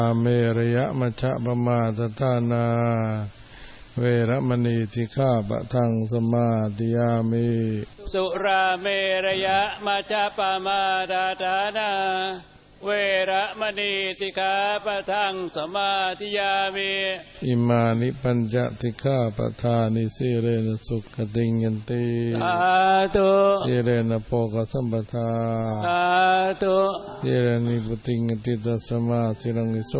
เมรยะมัชฌะปมาทฐานาเวรมณีสิกขาปะทังสมาธิยามิสุราเมรยะมัชฌะปมาทฐานาเวรมณีสิกขาปะทังสมาธิยามิอิมานิปัญจสิกขาปทานิสีเรนะสุขติยันติสาธุสีเรนะโภคสัมปทาสาธุสีเรนิพุติงติตัสสมาสิรังวิโส